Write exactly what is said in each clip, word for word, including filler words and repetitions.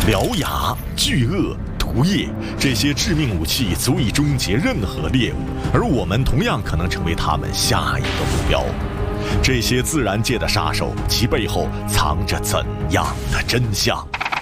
獠牙、巨鳄、毒液，这些致命武器足以终结任何猎物，而我们同样可能成为他们下一个目标。这些自然界的杀手，其背后藏着怎样的真相？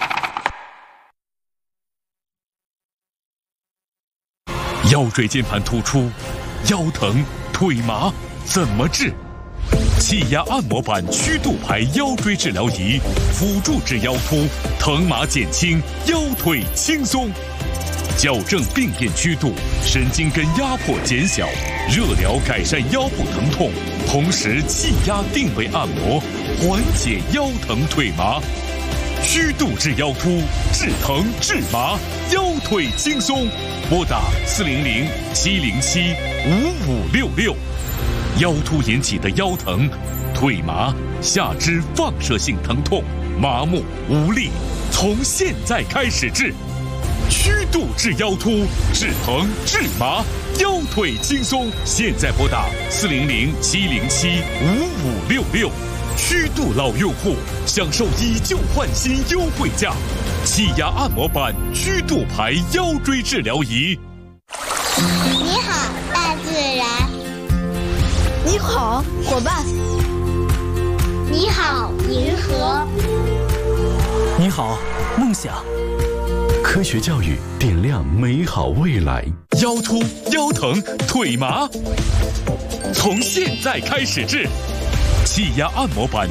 腰椎间盘突出、腰疼、腿麻怎么治？气压按摩板曲度牌腰椎治疗仪，辅助治腰突，疼麻减轻，腰腿轻松，矫正病变曲度，神经根压迫减小，热疗改善腰部疼痛，同时气压定位按摩，缓解腰疼腿麻。曲度治腰突，治疼治麻，腰腿轻松。拨打四零零七零七五五六六。腰突引起的腰疼、腿麻、下肢放射性疼痛、麻木无力，从现在开始治。曲度治腰突，治疼治麻，腰腿轻松。现在拨打四零零七零七五五六六。曲度老用户享受以旧换新优惠价，气压按摩板曲度牌腰椎治疗仪。 你好，大自然。 你好，伙伴。 你好，银河。 你好，梦想。 科学教育点亮美好未来。 腰突、腰疼、腿麻，从现在开始治。气压按摩板